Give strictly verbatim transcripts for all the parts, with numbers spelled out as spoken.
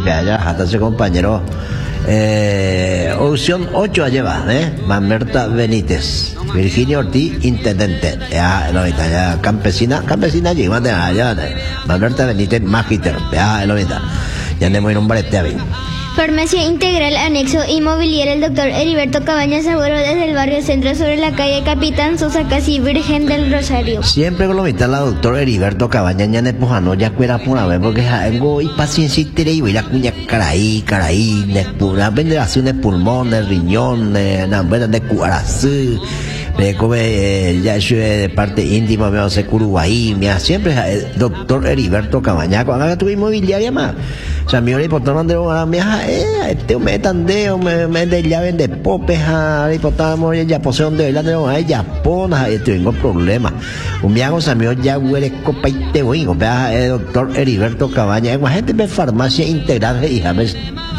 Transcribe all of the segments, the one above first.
allá, hasta ese compañero. Eh, opción ocho lleva, ¿eh? Mamerta Benítez, Virginia Ortiz, intendente. Ya, lo viste, ya, campesina, campesina, llegó de allá, Mamerta Benítez, magíster. Ya, lo viste, ya andemos en un barete a ver. Farmacia Integral Anexo Inmobiliario, el doctor Heriberto Cabañas Seguro, desde el barrio Centro, sobre la calle Capitán Sosa, casi Virgen del Rosario. Siempre con lo mitad la doctor Heriberto Cabañas ya ne pujano ya cuera por a ver porque algo y paciencia y y la cuña caraí caraí de pura veneración de pulmón, de riñón, de nambuena de cuarazú. Me come ya de parte íntima, me hace Uruguay, me siempre el doctor Heriberto Cabañas, cuando haga tu inmobiliaria más. O sea, mi hora y por todo donde van a mi hija, eh, este me tandeo, me me de llave de popes, ah, y por todo ya posee donde la de ahí ya pona, y tengo problemas. Un día con Samio ya huele copa y te voy, vea el doctor Heriberto Cabañas, es gente de farmacia integral, hija, ves.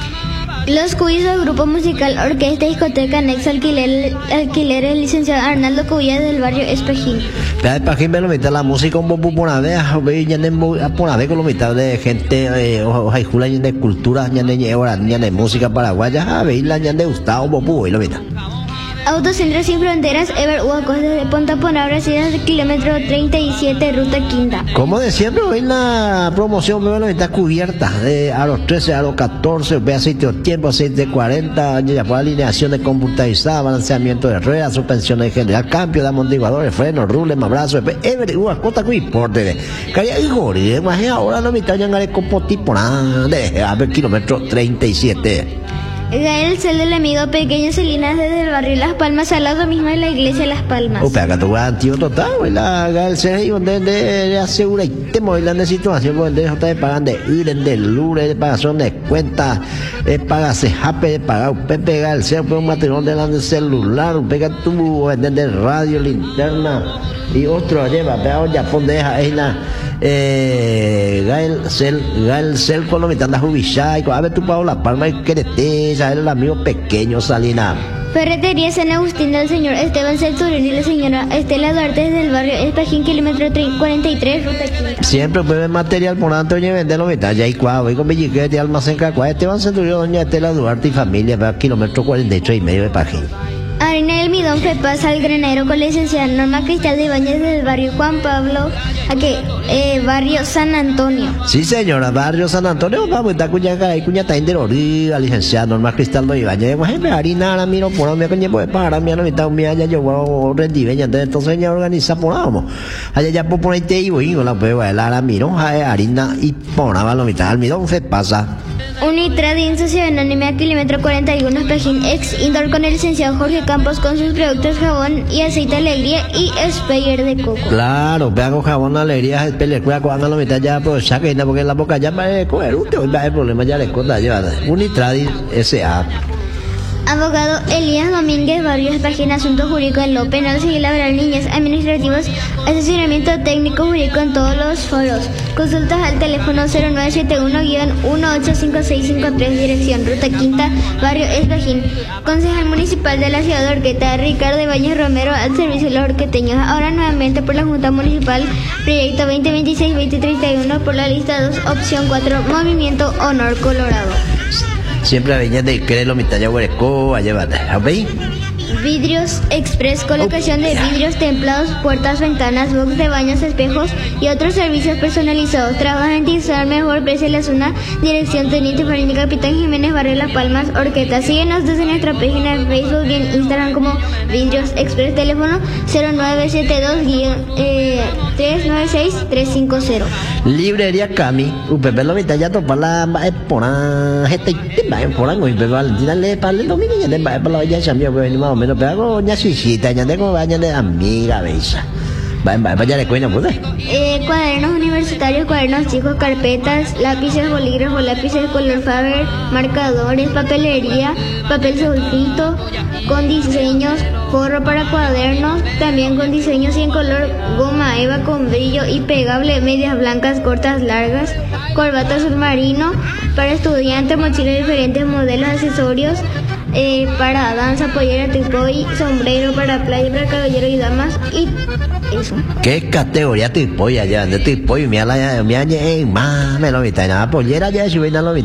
Los Cuyos del grupo musical Orquesta Discoteca Anexo Alquiler, alquiler el licenciado Arnaldo Cuyas del barrio Espejín. Pero Espejín me lo mitad la música un poco por una vez, ya ne por una vez con lo mitad de gente, ojalá y de cultura, ya ne ahora ya de música paraguaya, a ver la ya de Gustavo Bopu y lo mitad. Autocentro Sin Fronteras, Ever Huacos, desde Ponta Pona, Brasil, del kilómetro treinta y siete, ruta quinta. Como de siempre, hoy la promoción me está cubierta de a los trece, a los catorce, ve aceite de tiempo, aceite de cuarenta, ya por alineación de computarizada, balanceamiento de ruedas, suspensión en general, cambio de amortiguadores, frenos, rules, mabrazo, Ever Huacos, cosa que importe de Calla y Gori, más ahora no me está llegando el compo tipo nada, de a ver, kilómetro treinta y siete. Gael Cel del amigo pequeño Celinas, desde el barrio Las Palmas, al lado mismo de la iglesia Las Palmas. O pega tu antiguo total, la Gael Cel y donde de asegura y te movilan de situación, donde de pagan de Uren, de Lure, de pagación de cuenta, de paga Cejape, de pagar un Pepe Gael Cel, un material de celular, pega tu de radio, linterna y otro lleva, pero ya pone ahí la eh Gael Cel, Gael Cel con lo mitad de Jubichay, a ver tu pago La Palma y querete, ya el amigo pequeño Salina. Ferretería San Agustín del señor Esteban Celturín y la señora Estela Duarte, desde el barrio Espejín, kilómetro cuarenta y tres, ruta quinta. Siempre puede material por tanto y vender lo mitad, ya y cuadro, y con billiquete, almacén cacua, Esteban Celturín, doña Estela Duarte y familia, va kilómetro cuarenta y tres y medio de Pajín. Harina del Midón que pasa al granero con la licenciada Norma Cristal de Ibáñez, del barrio Juan Pablo, a que eh, barrio San Antonio. Sí señora, barrio San Antonio, vamos a estar cuña y cuña también de la licenciada Norma Cristal de Ibáñez, pues harina ahora miro por mi coña pues para mi mitad un día yo voy a rendir, entonces ya organiza por vamos. Allá ya por ponerte y voy la puedo bailar a miro, harina y ponaba la mitad al midón se pasa. Unitradin Sociedad Anónima, kilómetro cuarenta y uno, Espejín, ex indoor, con el licenciado Jorge Campos, con sus productos jabón y aceite alegría y sprayer de coco. Claro, pego jabón alegría, sprayer, cuidado, cuando la mitad ya pues saque porque en la boca ya va a coger usted, va a haber problema ya le corta llevada. Unitradin S A. Abogado Elías Domínguez, barrio Espejín, asuntos jurídicos en lo penal, civil, laboral, niñez, administrativos, asesoramiento técnico jurídico en todos los foros. Consultas al teléfono cero nueve siete uno, uno ocho cinco seis cinco tres, dirección Ruta Quinta, barrio Espejín. Concejal municipal de la ciudad de Orqueta, Ricardo Ibáñez Romero, al servicio de los orqueteños. Ahora nuevamente por la Junta Municipal, proyecto veinte veintiséis veinte treinta y uno, por la lista dos, opción cuatro, Movimiento Honor Colorado. Siempre venía de Crelo, Mitalla, Huereco, a llevarte, ¿veis? Vidrios Express, colocación de vidrios templados, puertas, ventanas, box de baños, espejos y otros servicios personalizados. Trabaja en el mejor precio en la zona. Dirección Teniente Farín Capitán Jiménez, barrio Las Palmas, Orqueta. Síguenos desde nuestra página de Facebook y en Instagram como Vidrios Express. Teléfono cero nueve siete dos, tres nueve seis, tres cinco cero. Librería Cami, Upepe lo mitad ya topa la pona, este va en pona, Upepe Valentina le para el domingo ya le va para la ya cambio pues más o menos, pero ya suicita, ya tengo baño de amiga, beisa. Va, va, vaya de cuenta, pues. Eh, cuadernos universitarios, cuadernos chicos, carpetas, lápices, bolígrafos, lápices color Faber, marcadores, papelería, papel sulfito, con diseños, forro para cuadernos, también con diseños y en color, goma eva con brillo y pegable, medias blancas, cortas, largas, corbata submarino, para estudiantes, mochilas de diferentes modelos, accesorios, eh, para danza, pollera, tripoy, sombrero para playa, para caballero y damas, y eso. ¿Qué categoría tripoy allá? De tripoy, mira la, mira, eh, más me lo viste, nada, pollera ya, si viene a lo